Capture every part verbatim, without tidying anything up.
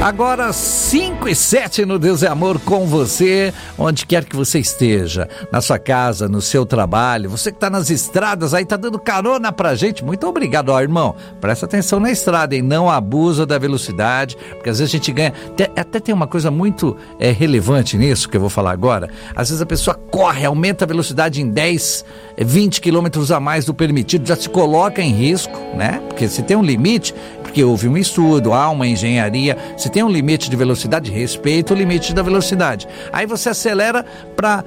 Agora cinco e sete no Deus é Amor com você, onde quer que você esteja, na sua casa, no seu trabalho, você que está nas estradas aí, tá dando carona pra gente, muito obrigado. Ó, irmão, presta atenção na estrada, hein? Não abusa da velocidade, porque às vezes a gente ganha, até, até tem uma coisa muito é, relevante nisso que eu vou falar agora. Às vezes a pessoa corre, aumenta a velocidade em dez, vinte quilômetros a mais do permitido, já se coloca em risco, né? Porque se tem um limite, porque houve um estudo, há uma engenharia, se tem um limite de velocidade, respeita o limite da velocidade. Aí você acelera para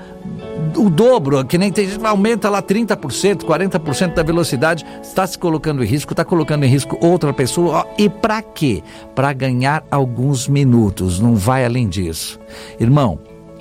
o dobro, que nem tem, aumenta lá trinta por cento, quarenta por cento da velocidade, está se colocando em risco, está colocando em risco outra pessoa. Ó, e para quê? Para ganhar alguns minutos, não vai além disso. Irmão,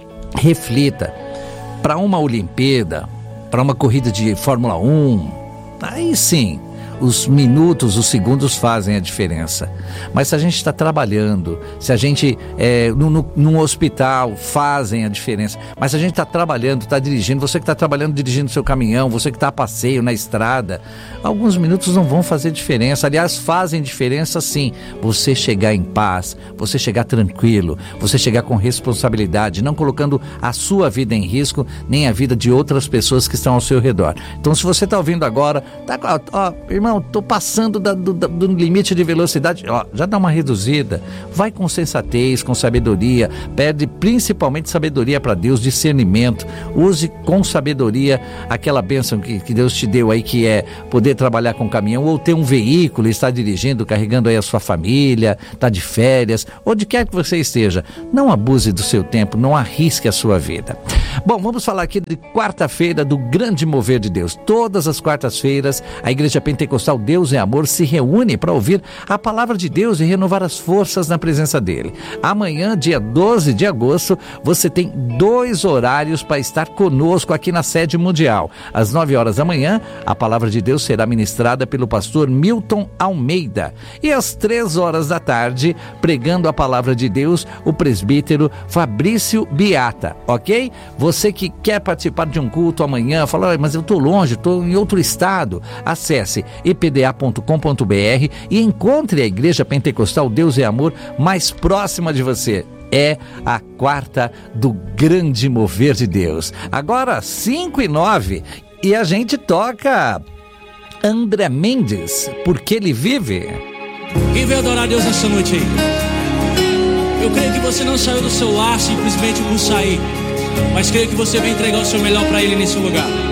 reflita, para uma Olimpíada, para uma corrida de Fórmula um, aí sim, os minutos, os segundos fazem a diferença. Mas se a gente está trabalhando, se a gente é, no, no, num hospital, fazem a diferença. Mas se a gente está trabalhando, está dirigindo, você que está trabalhando dirigindo seu caminhão, você que está a passeio na estrada, alguns minutos não vão fazer diferença. Aliás, fazem diferença sim. Você chegar em paz, você chegar tranquilo, você chegar com responsabilidade, não colocando a sua vida em risco, nem a vida de outras pessoas que estão ao seu redor. Então, se você está ouvindo agora, tá, ó, irmão, tô passando da, do, do limite de velocidade, ó, já dá uma reduzida, vai com sensatez, com sabedoria, pede principalmente sabedoria para Deus, discernimento, use com sabedoria aquela bênção que, que Deus te deu aí, que é poder trabalhar com caminhão, ou ter um veículo, estar dirigindo, carregando aí a sua família, tá de férias, onde quer que você esteja, não abuse do seu tempo, não arrisque a sua vida. Bom, vamos falar aqui de quarta-feira do grande mover de Deus. Todas as quartas-feiras, a Igreja Pentecostal Deus é Amor se reúne para ouvir a palavra de Deus e renovar as forças na presença dele. Amanhã, dia doze de agosto, você tem dois horários para estar conosco aqui na sede mundial. Às nove horas da manhã, a palavra de Deus será ministrada pelo pastor Milton Almeida. E às três horas da tarde, pregando a palavra de Deus, o presbítero Fabrício Biata, ok? Você que quer participar de um culto amanhã, fala, mas eu estou longe, estou em outro estado, acesse e p d a ponto com ponto b r e encontre a Igreja Pentecostal Deus é Amor mais próxima de você. É a quarta do grande mover de Deus. Agora, cinco e nove, e a gente toca André Mendes, Porque Ele Vive. Quem veio adorar a Deus nessa noite aí? Eu creio que você não saiu do seu lar simplesmente por sair, mas creio que você veio entregar o seu melhor para Ele nesse lugar.